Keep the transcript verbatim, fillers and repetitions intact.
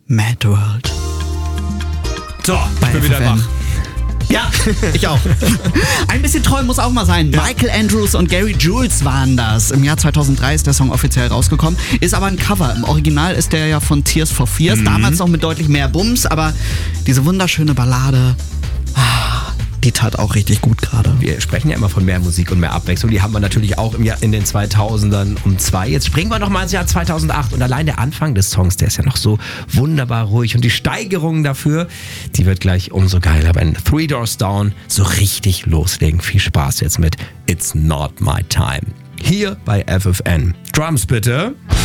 Mad World. So, Bei ich bin wieder F F N. wach. Ja, ich auch. Ein bisschen treu muss auch mal sein. Ja. Michael Andrews und Gary Jules waren das. Im Jahr zweitausenddrei ist der Song offiziell rausgekommen. Ist aber ein Cover. Im Original ist der ja von Tears for Fears. Mhm. Damals noch mit deutlich mehr Bums, aber diese wunderschöne Ballade, die tat auch richtig gut gerade. Wir sprechen ja immer von mehr Musik und mehr Abwechslung. Die haben wir natürlich auch im Jahr, in den zweitausendern um zwei. Jetzt springen wir noch mal ins Jahr zweitausendacht und allein der Anfang des Songs, der ist ja noch so wunderbar ruhig und die Steigerung dafür, die wird gleich umso geiler, wenn Three Doors Down so richtig loslegen. Viel Spaß jetzt mit It's Not My Time. Hier bei F F N. Drums bitte.